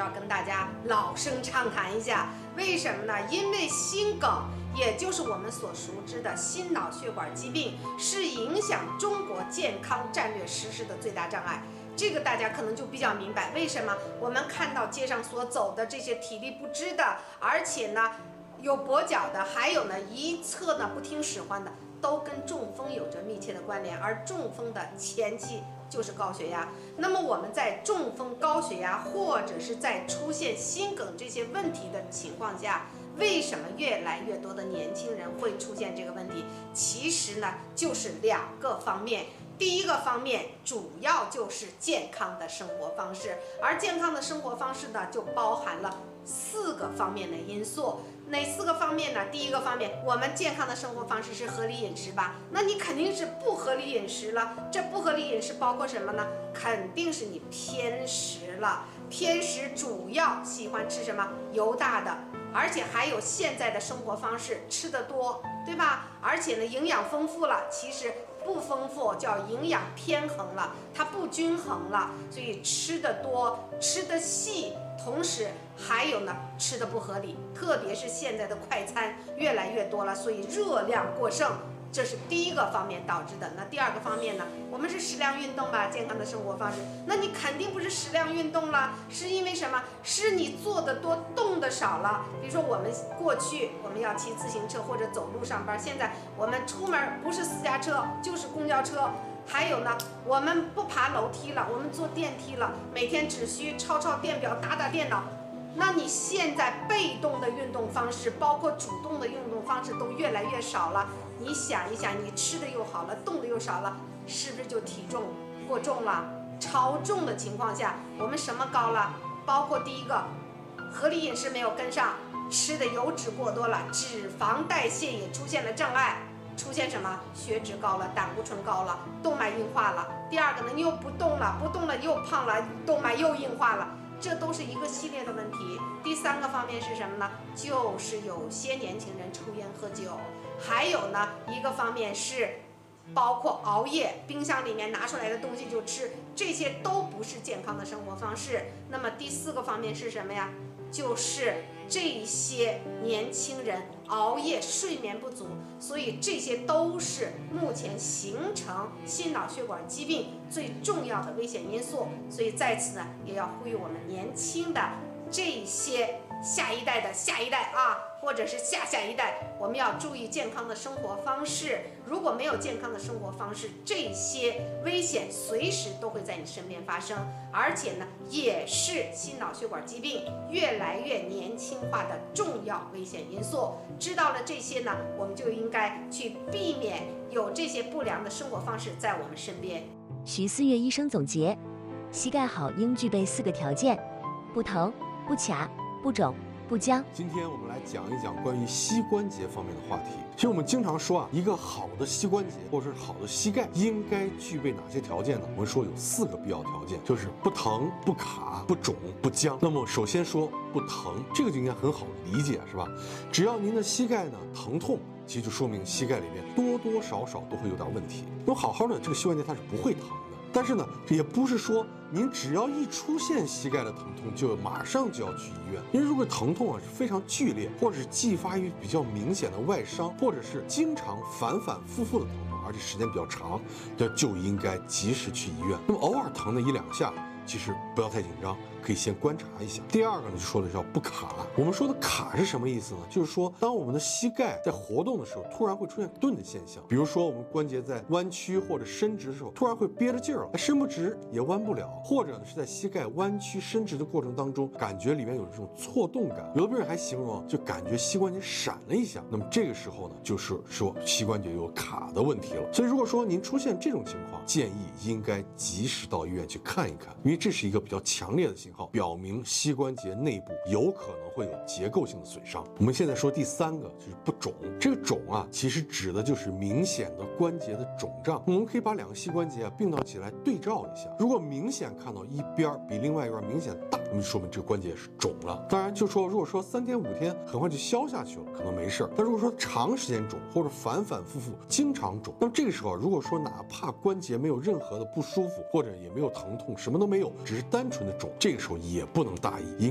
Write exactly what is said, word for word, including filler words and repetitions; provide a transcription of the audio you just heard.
要跟大家老生常谈一下，为什么呢？因为心梗，也就是我们所熟知的心脑血管疾病，是影响中国健康战略实施的最大障碍。这个大家可能就比较明白，为什么我们看到街上所走的这些体力不支的，而且呢有跛脚的，还有呢一侧呢不听使唤的，都跟中风有着密切的关联，而中风的前期就是高血压。那么我们在中风、高血压，或者是在出现心梗这些问题的情况下，为什么越来越多的年轻人会出现这个问题？其实呢，就是两个方面。第一个方面主要就是健康的生活方式，而健康的生活方式呢，就包含了四个方面的因素。哪四个方面呢？第一个方面，我们健康的生活方式是合理饮食吧？那你肯定是不合理饮食了。这不合理饮食包括什么呢？肯定是你偏食了。偏食主要喜欢吃什么？油大的，而且还有现在的生活方式吃得多，对吧？而且呢，营养丰富了，其实不丰富叫营养偏衡了，它不均衡了，所以吃得多，吃得细。同时还有呢，吃的不合理，特别是现在的快餐越来越多了，所以热量过剩，这是第一个方面导致的。那第二个方面呢，我们是适量运动吧，健康的生活方式。那你肯定不是适量运动了，是因为什么？是你做的多，动的少了。比如说我们过去我们要骑自行车或者走路上班，现在我们出门不是私家车就是公交车。还有呢，我们不爬楼梯了，我们坐电梯了，每天只需抄抄电表、打打电脑。那你现在被动的运动方式，包括主动的运动方式都越来越少了。你想一想，你吃的又好了，动的又少了，是不是就体重过重了？超重的情况下，我们什么高了？包括第一个，合理饮食没有跟上，吃的油脂过多了，脂肪代谢也出现了障碍。出现什么？血脂高了，胆固醇高了，动脉硬化了。第二个呢，你又不动了，不动了又胖了，动脉又硬化了，这都是一个系列的问题。第三个方面是什么呢？就是有些年轻人抽烟喝酒，还有呢一个方面是包括熬夜，冰箱里面拿出来的东西就吃，这些都不是健康的生活方式。那么第四个方面是什么呀？就是这些年轻人熬夜睡眠不足，所以这些都是目前形成心脑血管疾病最重要的危险因素。所以在此呢，也要呼吁我们年轻的这些下一代的下一代啊，或者是下下一代，我们要注意健康的生活方式。如果没有健康的生活方式，这些危险随时都会在你身边发生，而且呢，也是心脑血管疾病越来越年轻化的重要危险因素。知道了这些呢，我们就应该去避免有这些不良的生活方式在我们身边。 徐思月医生总结：膝盖好应具备四个条件：不疼、不卡、不肿、不僵。 今天我们来讲一讲关于膝关节方面的话题。其实我们经常说啊，一个好的膝关节或者是好的膝盖应该具备哪些条件呢？我们说有四个必要条件，就是不疼、不卡、不肿、不僵。那么首先说不疼，这个就应该很好理解，是吧？只要您的膝盖呢疼痛，其实就说明膝盖里面多多少少都会有点问题。因为好好的这个膝关节它是不会疼的。但是呢，这也不是说您只要一出现膝盖的疼痛就马上就要去医院，因为如果疼痛啊是非常剧烈，或者是继发于比较明显的外伤，或者是经常反反复复的疼痛，而且时间比较长，那就应该及时去医院。那么偶尔疼的一两下，其实不要太紧张，可以先观察一下。第二个呢，就说的叫不卡。我们说的卡是什么意思呢？就是说，当我们的膝盖在活动的时候，突然会出现顿的现象。比如说，我们关节在弯曲或者伸直的时候，突然会憋着劲儿了，伸不直也弯不了，或者呢是在膝盖弯曲伸直的过程当中，感觉里面有这种错动感。有的病人还形容，就感觉膝关节闪了一下。那么这个时候呢，就是说膝关节有卡的问题了。所以如果说您出现这种情况，建议应该及时到医院去看一看，因为这是一个比较强烈的信号，表明膝关节内部有可能会有结构性的损伤。我们现在说第三个就是不肿，这个肿啊，其实指的就是明显的关节的肿胀。我们可以把两个膝关节啊并到起来对照一下，如果明显看到一边比另外一边明显大，那么就说明这个关节是肿了。当然，就说如果说三天五天很快就消下去了，可能没事儿。但如果说长时间肿或者反反复复经常肿，那么这个时候如果说哪怕关节没有任何的不舒服，或者也没有疼痛，什么都没有，只是单纯的肿，这个时候也不能大意。